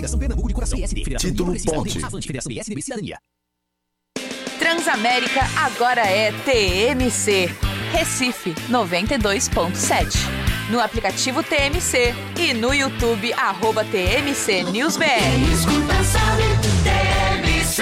Federação Pernambuco de Coração. Título Ponte. Federação ISDB Cidadania. Transamérica agora é TMC. Recife 92.7. No aplicativo TMC e no YouTube @TMC News BR. Escuta, sabe, TMC.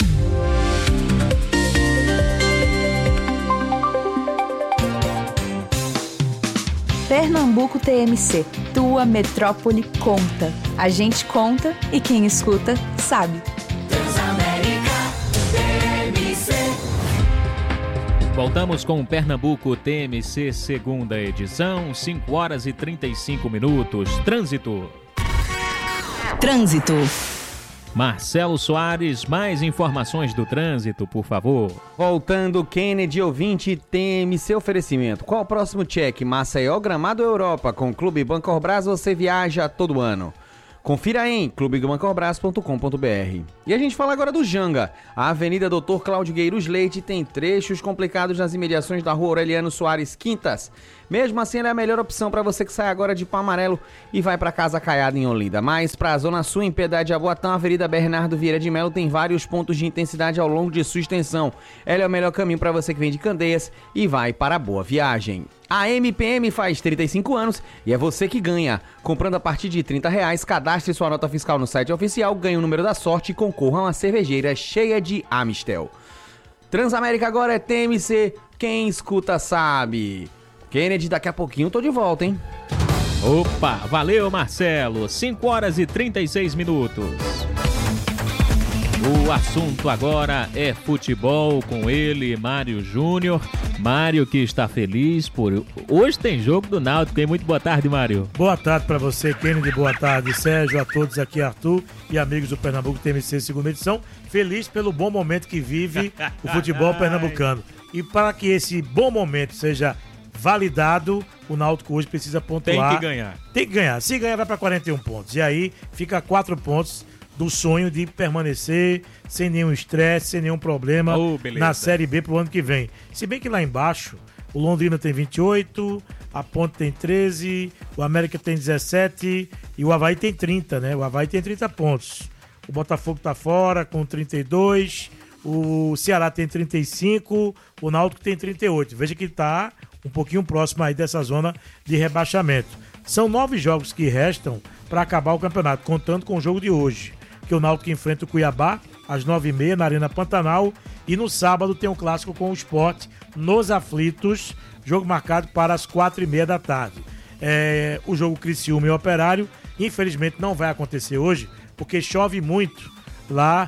Pernambuco TMC. Tua metrópole conta. A gente conta e quem escuta sabe. Transamérica TMC. Voltamos com o Pernambuco TMC, segunda edição, 5 horas e 35 minutos. Trânsito. Marcelo Soares, mais informações do trânsito, por favor. Voltando, Kennedy, ouvinte, TMC oferecimento. Qual o próximo check? Maceió, Gramado ou Europa? Com o Clube Bancorbras você viaja todo ano. Confira em clubebancorbras.com.br. E a gente fala agora do Janga. A Avenida Dr. Cláudio Gueiros Leite tem trechos complicados nas imediações da Rua Aureliano Soares Quintas. Mesmo assim, ela é a melhor opção para você que sai agora de Pau Amarelo e vai para Casa Caiada em Olinda. Mas para a Zona Sul, em Piedade de Jaboatão, a Avenida Bernardo Vieira de Melo tem vários pontos de intensidade ao longo de sua extensão. Ela é o melhor caminho para você que vem de Candeias e vai para a Boa Viagem. A MPM faz 35 anos e é você que ganha. Comprando a partir de R$30, cadastre sua nota fiscal no site oficial, ganhe o número da sorte e concorra a uma cervejeira cheia de Amistel. Transamérica agora é TMC, quem escuta sabe. Kennedy, daqui a pouquinho eu tô de volta, hein? Opa, valeu Marcelo, 5 horas e 36 minutos. O assunto agora é futebol com ele, Mário Júnior. Mário que está feliz por... Hoje tem jogo do Náutico, hein? Muito boa tarde, Mário. Boa tarde para você, Kennedy. Boa tarde, Sérgio. A todos aqui, Arthur e amigos do Pernambuco TMC segunda edição. Feliz pelo bom momento que vive o futebol pernambucano. E para que esse bom momento seja validado, o Náutico hoje precisa pontuar. Tem que ganhar. Tem que ganhar. Se ganhar, vai para 41 pontos. E aí fica 4 pontos do sonho de permanecer sem nenhum estresse, sem nenhum problema na Série B pro ano que vem. Se bem que lá embaixo, o Londrina tem 28, a Ponte tem 13, o América tem 17 e o Avaí tem 30, né? O Avaí tem 30 pontos. O Botafogo tá fora com 32, o Ceará tem 35, o Náutico tem 38. Veja que tá um pouquinho próximo aí dessa zona de rebaixamento. São 9 jogos que restam para acabar o campeonato, contando com o jogo de hoje, que o Náutico enfrenta o Cuiabá às 9h30 na Arena Pantanal e no sábado tem um clássico com o Sport nos Aflitos, jogo marcado para as 4h30 da tarde. O jogo Criciúma e Operário, infelizmente não vai acontecer hoje, porque chove muito lá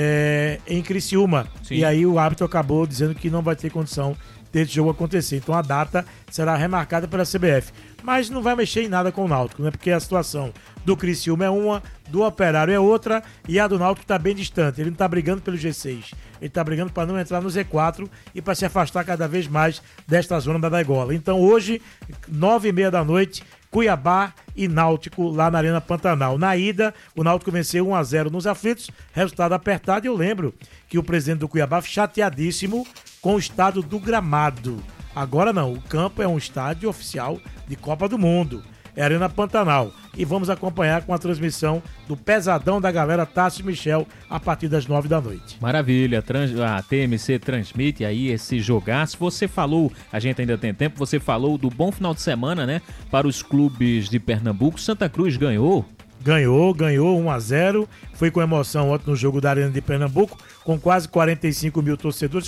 em Criciúma. Sim. E aí o árbitro acabou dizendo que não vai ter condição desse jogo acontecer. Então a data será remarcada pela CBF. Mas não vai mexer em nada com o Náutico, né? Porque a situação do Criciúma é uma, do Operário é outra e a do Náutico está bem distante. Ele não está brigando pelo G6. Ele está brigando para não entrar no Z4 e para se afastar cada vez mais desta zona da degola. Então hoje, 9h30 da noite, Cuiabá e Náutico lá na Arena Pantanal. Na ida, o Náutico venceu 1-0 nos Aflitos, resultado apertado. E eu lembro que o presidente do Cuiabá chateadíssimo com o estado do gramado. Agora não, o campo é um estádio oficial de Copa do Mundo. É a Arena Pantanal. E vamos acompanhar com a transmissão do pesadão da galera Tássio Michel a partir das 9 da noite. Maravilha, a TMC transmite aí esse jogaço. Você falou, a gente ainda tem tempo, você falou do bom final de semana, né? Para os clubes de Pernambuco. Santa Cruz ganhou? Ganhou 1-0, foi com emoção ontem no jogo da Arena de Pernambuco, com quase 45 mil torcedores,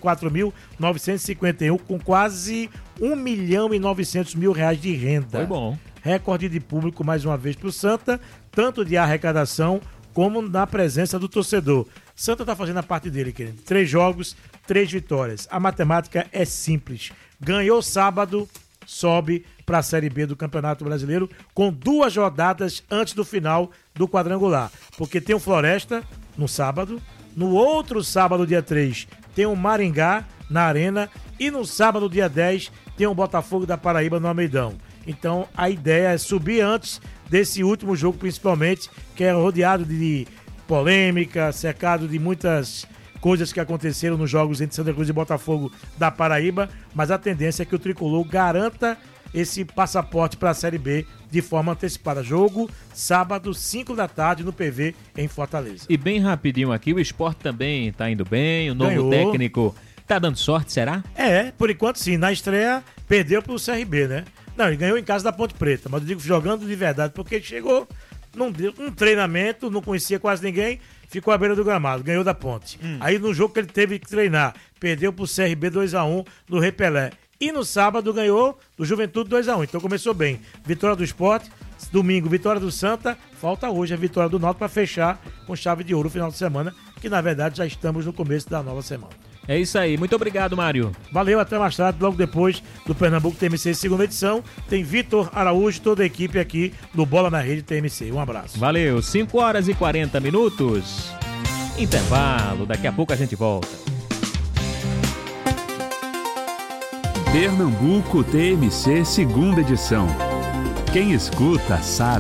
44.951, com quase R$1.900.000 de renda. Foi bom. Recorde de público mais uma vez para o Santa, tanto de arrecadação como na presença do torcedor. Santa está fazendo a parte dele, querido. 3 jogos, 3 vitórias. A matemática é simples. Ganhou sábado, sobe para a Série B do Campeonato Brasileiro com 2 rodadas antes do final do quadrangular. Porque tem o Floresta no sábado, no outro sábado, dia 3, tem o Maringá na Arena e no sábado, dia 10, tem o Botafogo da Paraíba no Almeidão. Então a ideia é subir antes desse último jogo, principalmente, que é rodeado de polêmica, cercado de muitas coisas que aconteceram nos jogos entre Santa Cruz e Botafogo da Paraíba, mas a tendência é que o Tricolor garanta esse passaporte para a Série B de forma antecipada. Jogo sábado, 5 da tarde, no PV, em Fortaleza. E bem rapidinho aqui, o Sport também tá indo bem, o novo Ganhou. técnico tá dando sorte, será? Por enquanto sim. Na estreia, perdeu pro CRB, né? Não, ele ganhou em casa da Ponte Preta, mas eu digo jogando de verdade, porque ele chegou, não deu um treinamento, não conhecia quase ninguém, ficou à beira do gramado, ganhou da Ponte. Aí no jogo que ele teve que treinar, perdeu pro CRB 2-1 no Repelé. E no sábado ganhou do Juventude 2-1, então começou bem. Vitória do Sport, domingo vitória do Santa, falta hoje a vitória do Náutico para fechar com chave de ouro o final de semana, que na verdade já estamos no começo da nova semana. É isso aí, muito obrigado, Mário. Valeu, até mais tarde, logo depois do Pernambuco TMC segunda edição, tem Vitor Araújo, toda a equipe aqui do Bola na Rede TMC. Um abraço. Valeu, 5 horas e 40 minutos. Intervalo, daqui a pouco a gente volta. Pernambuco TMC segunda edição. Quem escuta sabe.